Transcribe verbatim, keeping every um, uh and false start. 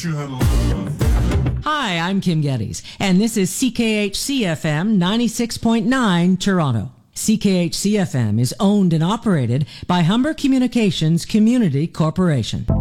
wish you had a little. Hi, I'm Kim Geddes, and this is C K H C F M ninety-six point nine Toronto. C K H C F M is owned and operated by Humber Communications Community Corporation.